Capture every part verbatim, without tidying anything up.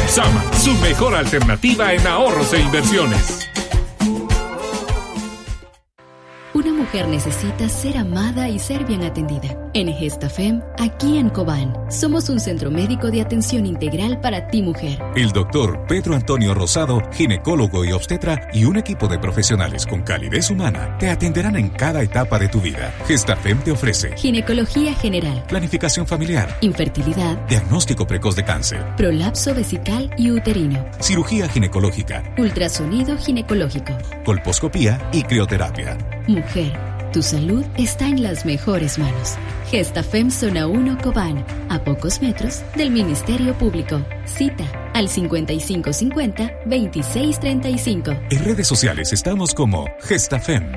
Sama, su mejor alternativa en ahorros e inversiones. Una mujer necesita ser amada y ser bien atendida. En Gestafem, aquí en Cobán, somos un centro médico de atención integral para ti, mujer. El doctor Pedro Antonio Rosado, ginecólogo y obstetra, y un equipo de profesionales con calidez humana te atenderán en cada etapa de tu vida. Gestafem te ofrece ginecología general, planificación familiar, infertilidad, diagnóstico precoz de cáncer, prolapso vesical y uterino, cirugía ginecológica, ultrasonido ginecológico, colposcopía y crioterapia. Mujer, tu salud está en las mejores manos. Gestafem Zona uno Cobán, a pocos metros del Ministerio Público. Cita al cincuenta y cinco cincuenta, veintiséis treinta y cinco. En redes sociales estamos como Gestafem.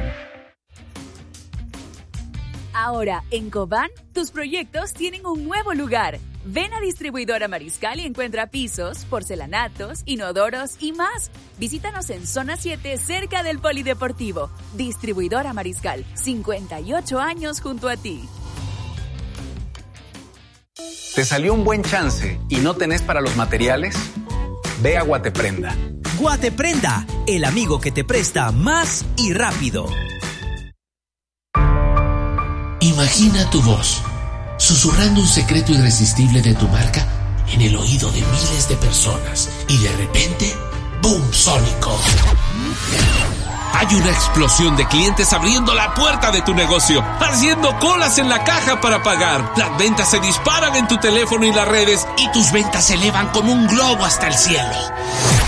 Ahora, en Cobán, tus proyectos tienen un nuevo lugar. Ven a Distribuidora Mariscal y encuentra pisos, porcelanatos, inodoros y más. Visítanos en Zona siete, cerca del Polideportivo. Distribuidora Mariscal, cincuenta y ocho años junto a ti. ¿Te salió un buen chance y no tenés para los materiales? Ve a Guateprenda. Guateprenda, el amigo que te presta más y rápido. Imagina tu voz, susurrando un secreto irresistible de tu marca en el oído de miles de personas y de repente, ¡boom! Sónico. Hay una explosión de clientes abriendo la puerta de tu negocio, haciendo colas en la caja para pagar. Las ventas se disparan en tu teléfono y las redes y tus ventas se elevan como un globo hasta el cielo.